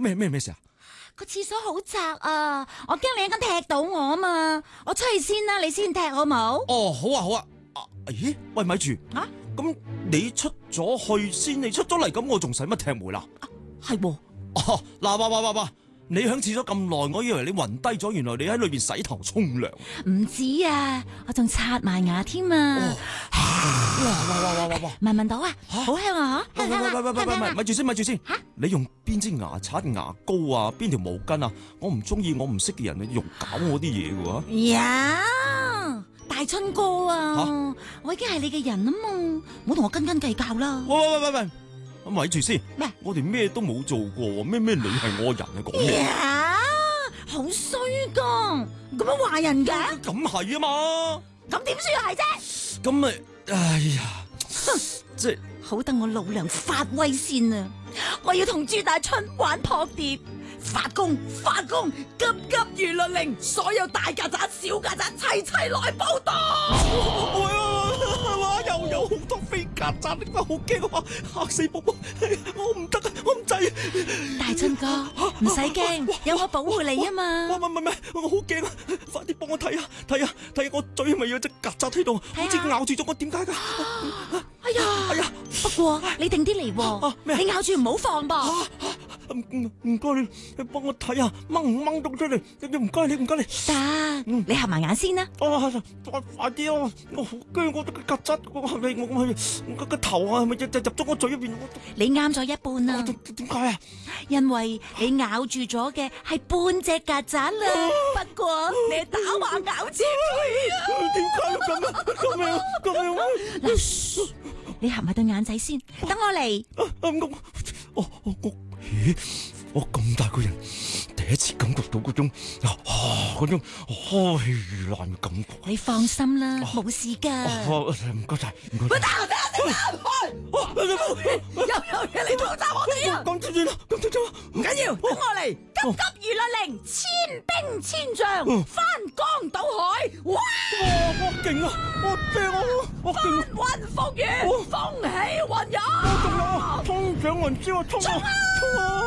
咩事啊？ 個廁所好窄啊，我驚你一陣踢到我啊嘛，我出去先啦，你先踢好冇？ 哦，好啊。咦，喂，咪住啊？ 咁你出咗去先，你出咗嚟，咁我仲使乜踢門啦？ 係喎。 哦，嗱，你響廁所咁耐，我以為你暈低咗，原來你喺裏邊洗頭沖涼。 唔止啊，我仲刷埋牙添啊！ 哇！ 聞唔聞到啊？好香啊！ 喂，咪住先！你用邊支牙刷、牙膏啊？邊條毛巾啊？我唔中意我唔識嘅人用搞我啲嘢嘅喎。 呀，大春哥啊！我已經係你嘅人啊嘛，唔好同我斤斤計較啦。 喂，咪住先。 咩？ 我哋咩都冇做過，咩你係我人啊？講咩？ 呀，好衰噶，咁樣話人嘅？ 咁係啊嘛。 咁點算係啫？ 咁咪，哎呀，即係好等我老娘發威先啊！我要同朱大春玩撲碟，發功！急如律令，所有大曱甴、小曱甴齊來報道！ 哇！又有好多飛曱甴，你好驚啊！嚇死寶寶，我唔得啊，我唔制啊！ 大春哥，唔使驚，有我保護你啊嘛！ 唔係，我好驚啊！快啲幫我睇下，我嘴係咪有隻曱甴喺度？好似咬住咗我，點解㗎？ 哎呀！不過你定啲嚟喎，你咬住唔好放噃。 唔該你幫我睇下掹唔掹到出嚟？唔該你。 得，你合埋眼先啦。 快啲啊！我好驚，我得個曱甴，我個頭啊，係咪就入咗我嘴入邊？ 你啱咗一半啊！ 點解啊？因因為你咬住咗嘅係半隻曱甴啦，不過你係打橫咬住佢啊！ 點解咁樣？ 嗱，你合埋對眼仔先，等我嚟。 咦？我咁大個人，第一次感覺到嗰種開盂爛嘅感覺。 你放心啦，冇事噶。 唔該晒。 喂，打開！有嘢嚟偷襲我哋啊！ 咁點算？ 唔緊要，等我嚟，急如律令，千兵千將，翻江倒海，哇！ 我勁啊！我勁！ 翻雲覆雨，風起雲湧， 衝上雲霄啊！衝啊！